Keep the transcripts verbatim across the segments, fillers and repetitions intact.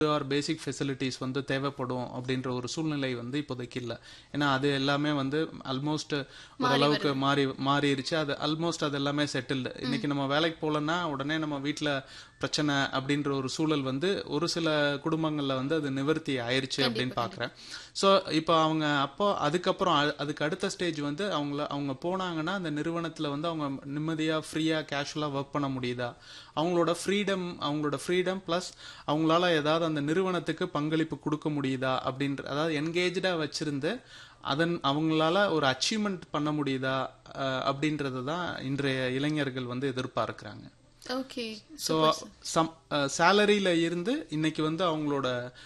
R பேசிக் facilities வந்து தேவைப்படும் அப்படின்ற ஒரு சூழ்நிலை வந்து இப்போதைக்கு இல்லை. ஏன்னா அது எல்லாமே வந்து ஆல்மோஸ்ட் ஓரளவுக்கு மாறி மாறிடுச்சு. அது ஆல்மோஸ்ட் அது எல்லாமே செட்டில்டு. இன்னைக்கு நம்ம வேலைக்கு போகலன்னா உடனே நம்ம வீட்டில் பிரச்சனை அப்படின்ற ஒரு சூழல் வந்து ஒரு சில குடும்பங்களில் வந்து அது நிவர்த்தி ஆயிடுச்சு அப்படின்னு பார்க்குறேன். ஸோ இப்போ அவங்க அப்போ அதுக்கப்புறம் அதுக்கு அடுத்த ஸ்டேஜ் வந்து அவங்கள அவங்க போனாங்கன்னா அந்த நிறுவனத்தில் வந்து அவங்க நிம்மதியாக ஃப்ரீயாக கேஷுவலாக ஒர்க் பண்ண முடியுதா, அவங்களோட ஃப்ரீடம் அவங்களோட ஃப்ரீடம் ப்ளஸ் அவங்களால ஏதாவது அந்த நிறுவனத்துக்கு பங்களிப்பு கொடுக்க முடியுதா அப்படின்ற, அதாவது என்கேஜாக வச்சிருந்து அதன் அவங்களால ஒரு அச்சீவ்மெண்ட் பண்ண முடியுதா அப்படின்றது தான் இன்றைய இளைஞர்கள் வந்து எதிர்பார்க்குறாங்க. ஓகே. ஸோ சம் சேலரியில இருந்து இன்னைக்கு வந்து அவங்களோட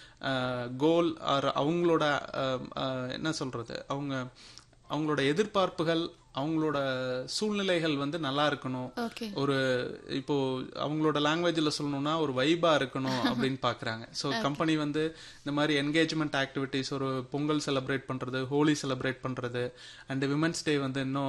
கோல் ஆர் அவங்களோட என்ன சொல்றது அவங்க அவங்களோட எதிர்பார்ப்புகள் அவங்களோட சூழ்நிலைகள் வந்து நல்லா இருக்கணும். ஒரு இப்போ அவங்களோட லாங்குவேஜ்ல சொல்லணும்னா ஒரு வைபா இருக்கணும் அப்படின்னு பாக்குறாங்க. ஸோ கம்பெனி வந்து இந்த மாதிரி என்கேஜ்மெண்ட் ஆக்டிவிட்டிஸ், ஒரு பொங்கல் செலிப்ரேட் பண்றது, ஹோலி செலிப்ரேட் பண்றது, அண்ட் விமென்ஸ் டே வந்து இன்னும்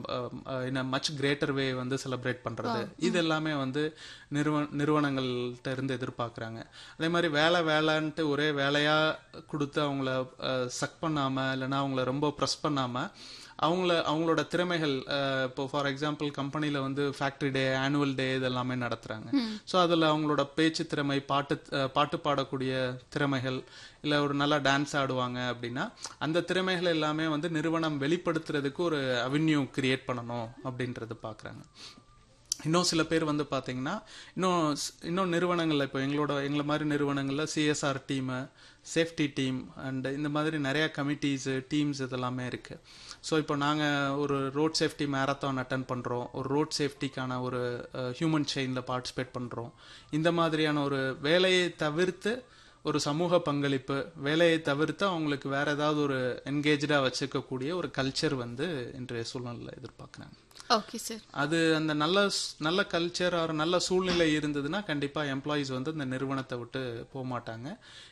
இன் மச் கிரேட்டர் வே வந்து செலிப்ரேட் பண்றது, இது எல்லாமே வந்து நிறுவ நிறுவனங்கள்கிட்ட இருந்து எதிர்பார்க்குறாங்க. அதே மாதிரி வேலை வேலைன்ட்டு ஒரே வேலையா கொடுத்து அவங்கள சக் பண்ணாம இல்லைன்னா அவங்கள ரொம்ப ப்ரெஸ் பண்ணாம அவங்கள அவங்களோட திறமைகள், இப்போ ஃபார் எக்ஸாம்பிள் கம்பெனியில் வந்து ஃபேக்ட்ரி டே, ஆனுவல் டே இதெல்லாமே நடத்துகிறாங்க. ஸோ அதில் அவங்களோட பேச்சு திறமை, பாட்டு பாட்டு பாடக்கூடிய திறமைகள், இல்லை ஒரு நல்லா டான்ஸ் ஆடுவாங்க அப்படின்னா அந்த திறமைகள் எல்லாமே வந்து நிறுவனம் வெளிப்படுத்துறதுக்கு ஒரு அவென்யூ கிரியேட் பண்ணணும் அப்படின்றது பார்க்குறாங்க. இன்னும் சில பேர் வந்து பார்த்தீங்கன்னா இன்னும் இன்னும் நிறுவனங்களில் இப்போ எங்களோட எங்களை மாதிரி நிறுவனங்களில் CSR team, safety team and இந்த மாதிரி நிறையா கமிட்டிஸு டீம்ஸ் இதெல்லாமே இருக்குது. ஸோ இப்போ நாங்கள் ஒரு ரோட் சேஃப்டி மேரத்தான் அட்டன் பண்ணுறோம், ஒரு ரோட் சேஃப்டிக்கான ஒரு ஹியூமன் செயினில் பார்ட்டிசிபேட் பண்ணுறோம். இந்த மாதிரியான ஒரு வேலையை தவிர்த்து ஒரு சமூக பங்களிப்பு, வேலையை தவிர்த்து அவங்களுக்கு வேற ஏதாவது ஒரு என்கேஜாக வச்சுக்கக்கூடிய ஒரு கல்ச்சர் வந்து இன்றைய சூழ்நிலையில் எதிர்பார்க்குறாங்க. Okay sir. அது அந்த நல்ல நல்ல கல்ச்சர் ஒரு நல்ல சூழ்நிலை இருந்ததுன்னா கண்டிப்பாக எம்ப்ளாயீஸ் வந்து இந்த நிறுவனத்தை விட்டு போக மாட்டாங்க.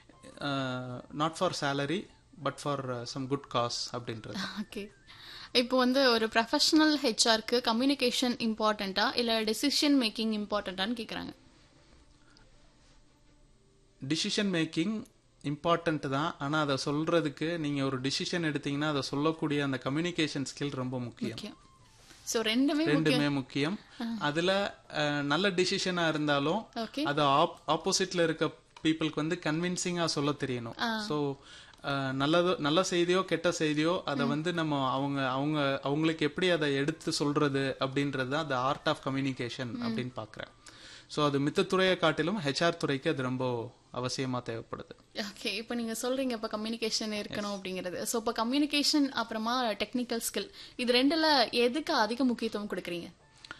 Not for salary but for some good cos அப்படின்றது. ஓகே. இப்போ வந்து ஒரு ப்ரொஃபஷனல் ஹெச்ஆருக்கு கம்யூனிகேஷன் இம்பார்ட்டண்டா இல்லை டெசிஷன் மேக்கிங் இம்பார்ட்டண்டான்னு கேட்குறாங்க. டிசிஷன் மேக்கிங் இம்பார்ட்டன்ட் தான். ஆனால் அதை சொல்றதுக்கு நீங்கள் ஒரு டிசிஷன் எடுத்தீங்கன்னா அதை சொல்லக்கூடிய அந்த கம்யூனிகேஷன் ஸ்கில் ரொம்ப முக்கியம். ஸோ ரெண்டுமே ரெண்டுமே முக்கியம். அதுல நல்ல டிசிஷனா இருந்தாலும் அது ஆப்போசிட்ல இருக்க பீப்புளுக்கு வந்து கன்வின்சிங்கா சொல்ல தெரியணும். ஸோ நல்லதோ நல்ல செய்தியோ கெட்ட செய்தியோ அதை வந்து நம்ம அவங்க அவங்க அவங்களுக்கு எப்படி அதை எடுத்து சொல்றது அப்படின்றது தான் அந்த ஆர்ட் ஆஃப் கம்யூனிகேஷன் அப்படின்னு பாக்குறேன். ஸோ அது மித்த துறையை காட்டிலும் ஹெச்ஆர் துறைக்கு அது ரொம்ப அவசியமா தேவைப்படுது. ஓகே. இப்போ நீங்க சொல்றீங்க இப்போ கம்யூனிகேஷன் இருக்கணும் அப்படிங்கிறது. ஸோ இப்போ கம்யூனிகேஷன் அப்புறமா டெக்னிக்கல் ஸ்கில், இது ரெண்டுல எதுக்கு அதிக முக்கியத்துவம் கொடுக்குறீங்க?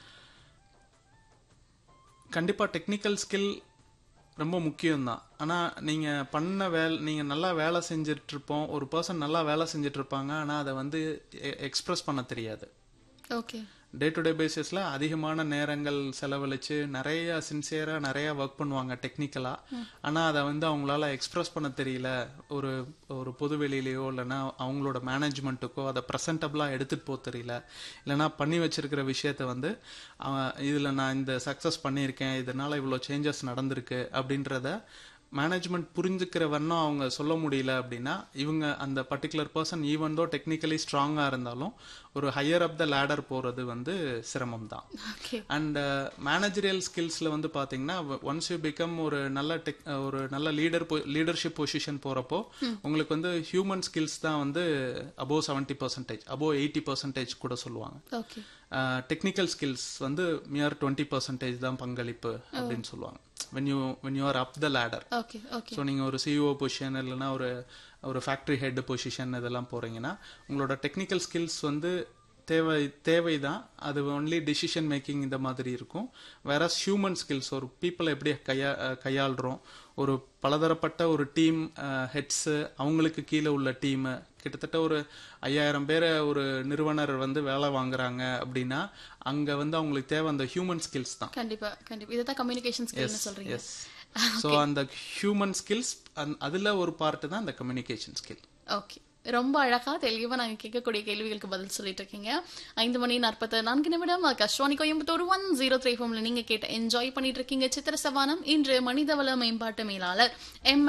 கண்டிப்பா டெக்னிக்கல் ஸ்கில் ரொம்ப முக்கியம்தான். ஆனால் நீங்கள் பண்ண வேலை, நீங்கள் நல்லா வேலை செஞ்சுட்டு இருப்போம், ஒரு பர்சன் நல்லா வேலை செஞ்சுட்டு இருப்பாங்க, ஆனால் அதை வந்து எக்ஸ்பிரஸ் பண்ண தெரியாது. ஓகே. டே டு டே பேசிஸில் அதிகமான நேரங்கள் செலவழித்து நிறைய சின்சியராக நிறைய ஒர்க் பண்ணுவாங்க டெக்னிக்கலாக. ஆனால் அதை வந்து அவங்களால எக்ஸ்பிரஸ் பண்ண தெரியல, ஒரு ஒரு பொது வெளியிலையோ இல்லைன்னா அவங்களோட மேனேஜ்மெண்ட்டுக்கோ அதை ப்ரெசன்டபுளாக எடுத்துகிட்டு போக தெரியல, இல்லைனா பண்ணி வச்சிருக்கிற விஷயத்த வந்து இதில் நான் இந்த சக்ஸஸ் பண்ணியிருக்கேன், இதனால் இவ்வளோ சேஞ்சஸ் நடந்திருக்கு அப்படின்றத மேனேஜ்மெண்ட் புரிஞ்சுக்கிற வண்ணம் அவங்க சொல்ல முடியல அப்படின்னா இவங்க அந்த particular person even though technically ஸ்ட்ராங்காக இருந்தாலும் ஒரு ஹையர் அப் த லேடர் போகிறது வந்து சிரமம் தான். அண்ட் மேனேஜரியல் ஸ்கில்ஸில் வந்து பார்த்தீங்கன்னா ஒன்ஸ் யூ பிகம் ஒரு நல்ல டெக் ஒரு நல்ல லீடர் லீடர்ஷிப் பொசிஷன் போகிறப்போ உங்களுக்கு வந்து ஹியூமன் ஸ்கில்ஸ் தான் வந்து above seventy percentage above eighty percentage கூட சொல்லுவாங்க. டெக்னிக்கல் ஸ்கில்ஸ் வந்து மியர் டுவெண்ட்டி பர்சன்டேஜ் தான் பங்களிப்பு அப்படின்னு சொல்லுவாங்க when you when you are up the ladder. Okay, okay. So நீங்கள் ஒரு சிஇஓ பொசிஷன் இல்லைன்னா ஒரு ஒரு ஃபேக்ட்ரி ஹெட் பொசிஷன் இதெல்லாம் போகிறீங்கன்னா உங்களோட டெக்னிக்கல் ஸ்கில்ஸ் வந்து தேவை தேவை தான். அது ஒன்லி டிசிஷன் மேக்கிங் இந்த மாதிரி இருக்கும். வேற ஹியூமன் ஸ்கில்ஸ், ஒரு பீப்புளை எப்படி கையா கையாளுறோம், ஒரு பலதரப்பட்ட ஒரு டீம் ஹெட்ஸு, அவங்களுக்கு கீழே உள்ள டீமு கிட்டத்தட்ட ஒரு ஐயாயிரம் பேரை ஒரு நிறுவனர் வந்து வேலை வாங்குறாங்க அப்படின்னா அங்கே வந்து அவங்களுக்கு தேவை அந்த ஹியூமன் ஸ்கில்ஸ் தான். கண்டிப்பா கண்டிப்பா இதை தான் கம்யூனிகேஷன் ஸ்கில்ஸ் சொல்றீங்க. எஸ். ஸோ அந்த ஹியூமன் ஸ்கில்ஸ் அதில் ஒரு பார்ட்டு தான் அந்த கம்யூனிகேஷன் ஸ்கில். ஓகே. ரொம்ப அழகா தெளிவா நாங்க கேட்கக்கூடிய கேள்விகளுக்கு பதில் சொல்லிட்டு இருக்கீங்க. ஐந்து மணி நாற்பத்தி நான்கு நிமிடம் Akashvani Coimbatore one zero three ஃபோம்ல நீங்க கேட்ட என்ஜாய் பண்ணிட்டு இருக்கீங்க சித்திர சவானம். இன்று மனிதவள மேம்பாட்டு மேலாளர் எம்